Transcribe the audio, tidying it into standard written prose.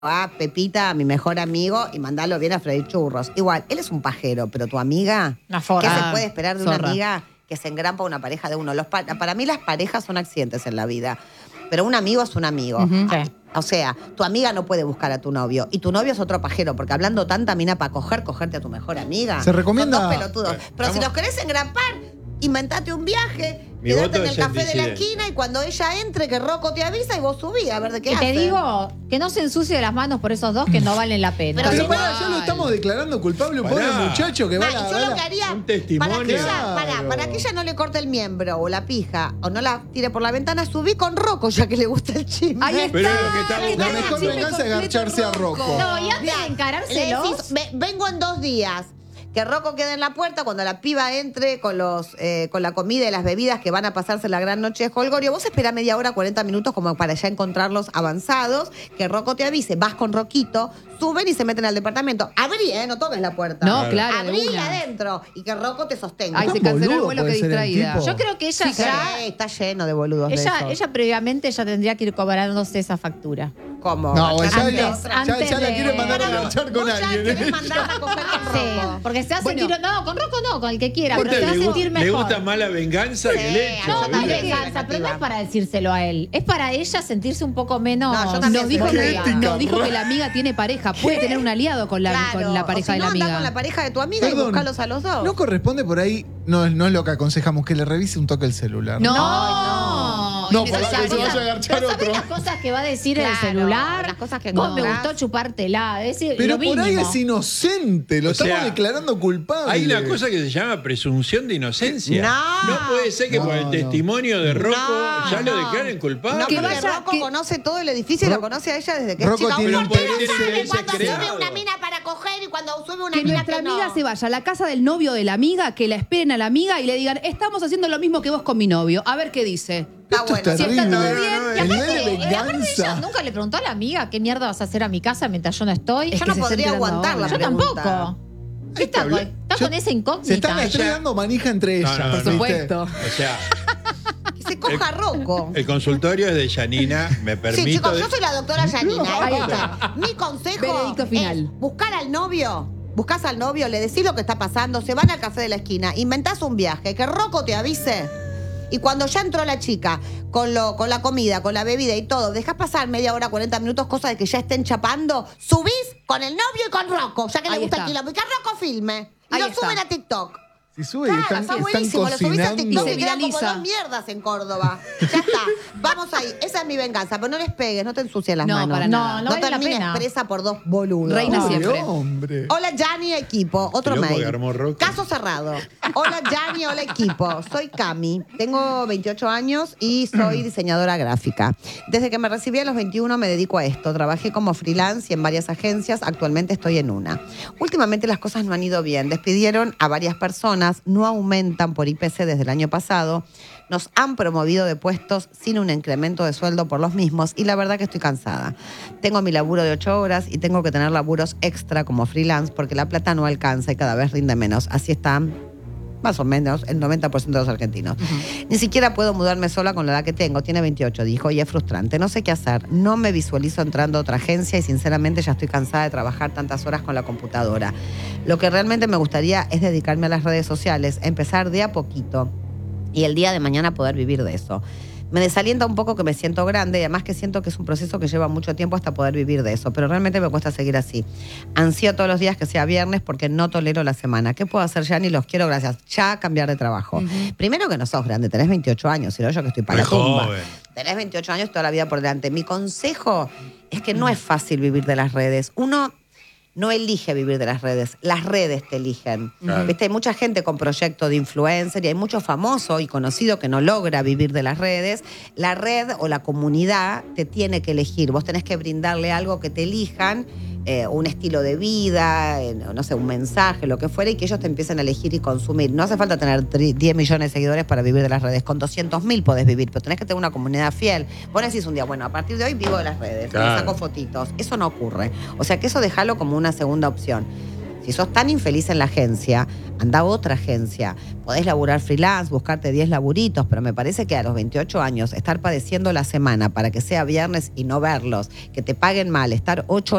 a Pepita, a mi mejor amigo, y mandalo bien a freír churros. Igual, él es un pajero, pero tu amiga, ¿qué se puede esperar de una amiga que se engrampa una pareja de uno? Para mí las parejas son accidentes en la vida, pero un amigo es un amigo. Sí. O sea, tu amiga no puede buscar a tu novio, y tu novio es otro pajero, porque hablando tanta mina para cogerte a tu mejor amiga. Se recomienda. Son dos pelotudos. Pero si los querés engrampar, inventate un viaje, Mi quedate voto en el es café de la disidente. esquina y cuando ella entre, que Rocco te avisa y vos subís a ver de qué Y hace. te digo que no se ensucie las manos por esos dos que no valen la pena. Pero Pero si pará, ya lo estamos declarando culpable, un pobre Pará. muchacho que va a Yo lo que haría, un testimonio. para que ella no le corte el miembro o la pija o no la tire por la ventana, subí con Rocco, ya que le gusta el chisme. Ahí está. Pero es lo que está ¿Qué buscando. La tal mejor el chisme venganza es completo, agacharse a Rocco. No, y antes Mirá, de le encarárselos. decís, vengo en 2 días. Que Rocco quede en la puerta cuando la piba entre con la comida y las bebidas que van a pasarse la gran noche de Holgorio. Vos esperá media hora, 40 minutos como para ya encontrarlos avanzados. Que Rocco te avise, vas con Roquito, suben y se meten al departamento. Abrí, no toques la puerta. No, claro, de Abrí una. adentro y que Rocco te sostenga. Ay, Tan se canceló el boludo vuelo que puede ser el distraída. tipo. Yo creo que ella Está lleno de boludos de ella esos. previamente ya tendría que ir cobrándose esa factura. ¿Cómo? No, ya, Antes- ya antes la de- quiere mandar a Pará, agachar con vos ya alguien. querés mandarla a coger con Sí, Rocco. porque se hace Bueno. tiro. No, con Rocco no, con el que quiera, ¿A pero usted se va a le sentir gusta, mejor. le gusta más la venganza que el hecho? No, Yo no es también. venganza, pero no es para decírselo a él. Es para ella sentirse un poco menos. No, yo también Nos dijo, soy que, ética. nos dijo que la amiga tiene pareja. Puede tener un aliado con la pareja o si de la no, andá amiga. con la pareja de tu amiga y Perdón, buscalos a los dos. ¿no corresponde por ahí? No es lo que aconsejamos, que le revise un toque el celular. No, por la que se innecesario. vaya a agarchar Pero ¿sabés otro. las cosas que va a decir en el Claro, celular? las cosas que Vos me encontrás. gustó chupártela. Es decir, Pero lo por ahí mínimo. es inocente, lo O estamos sea, declarando culpable. Hay una cosa que se llama presunción de inocencia. No. puede ser que No, por el no. testimonio de Rocco No, ya lo no. declaren culpable. No, Que porque vaya- Rocco que- conoce todo el edificio y la conoce a ella desde que Rocco es chica. tiene Un un portero poder sabe interés cuando creado. sube una mina para coger y cuando sube una Que mina nuestra que no. amiga se vaya a la casa del novio de la amiga, que la esperen a la amiga y le digan, estamos haciendo lo mismo que vos con mi novio. A ver qué dice. Está Esto es bueno. Si está todo terrible. bien, Y El aparte, nivel de aparte ella venganza. nunca le preguntó a la amiga qué mierda vas a hacer a mi casa mientras yo no estoy. Es Yo que no se está podría enterando aguantar la ahora. Yo pregunta. tampoco. ¿Qué está, habla- está Yo- con esa Se incógnita? están las tres dando manija entre ellas. no, Por no. supuesto. O sea, Que se coja a Rocco. el consultorio es de Yanina, me permito. Sí, chicos, de- yo soy la doctora Yanina. Ahí Escucha, mi consejo Veredicto final. es buscar al novio. Buscás al novio, le decís lo que está pasando, se van al café de la esquina, inventás un viaje, que Rocco te avise. Y cuando ya entró la chica, con la comida, con la bebida y todo, dejás pasar media hora, 40 minutos, cosa de que ya estén chapando, subís con el novio y con Rocco, ya que le Ahí gusta está. el quilombo. Y que Rocco filme. Y Ahí lo está. suben a TikTok. Si sube y Claro, están está buenísimo. Lo subís a cocinando. TikTok Y y se quedan como viraliza. 2 mierdas en Córdoba. Ya está. Vamos ahí. Esa es mi venganza. Pero no les pegues, no te ensucies las No, manos. para nada. No vale la termines pena. presa por 2 boludos. Reina Pobre siempre. hombre. Hola, Yanni, equipo. Otro Quilombo mail. que armó Rocco. Caso cerrado. Hola, Yanni, hola, equipo. Soy Cami. Tengo 28 años y soy diseñadora gráfica. Desde que me recibí a los 21 me dedico a esto. Trabajé como freelance y en varias agencias. Actualmente estoy en una. Últimamente las cosas no han ido bien. Despidieron a varias personas. No aumentan por IPC desde el año pasado. Nos han promovido de puestos sin un incremento de sueldo por los mismos y la verdad que estoy cansada. Tengo mi laburo de 8 horas y tengo que tener laburos extra como freelance porque la plata no alcanza y cada vez rinde menos. Así están más o menos el 90% de los argentinos. Ni siquiera puedo mudarme sola con la edad que tengo. Tiene 28, dijo, y es frustrante. No sé qué hacer. No me visualizo entrando a otra agencia y sinceramente ya estoy cansada de trabajar tantas horas con la computadora. Lo que realmente me gustaría es dedicarme a las redes sociales, empezar de a poquito y el día de mañana poder vivir de eso. Me desalienta un poco que me siento grande y además que siento que es un proceso que lleva mucho tiempo hasta poder vivir de eso, pero realmente me cuesta seguir así. Ansío todos los días que sea viernes porque no tolero la semana. ¿Qué puedo hacer ya? Ni los quiero, gracias. Ya cambiar de trabajo. Primero que no sos grande, tenés 28 años, sino yo que estoy para la Muy tumba. joven. Tenés 28 años, toda la vida por delante. Mi consejo es que no es fácil vivir de las redes. Uno no elige vivir de las redes te eligen. Claro. ¿Viste? Hay mucha gente con proyecto de influencer y hay mucho famoso y conocido que no logra vivir de las redes. La red o la comunidad te tiene que elegir. Vos tenés que brindarle algo que te elijan, un estilo de vida, no sé, un mensaje, lo que fuera, y que ellos te empiecen a elegir y consumir. No hace falta tener 10 millones de seguidores para vivir de las redes. Con 200.000 podés vivir, pero tenés que tener una comunidad fiel. Vos decís un día, bueno, a partir de hoy vivo de las redes, Claro. me saco fotitos. Eso no ocurre. O sea que eso déjalo como una segunda opción. Si sos tan infeliz en la agencia, anda a otra agencia. Podés laburar freelance, buscarte 10 laburitos, pero me parece que a los 28 años estar padeciendo la semana para que sea viernes y no verlos, que te paguen mal, estar 8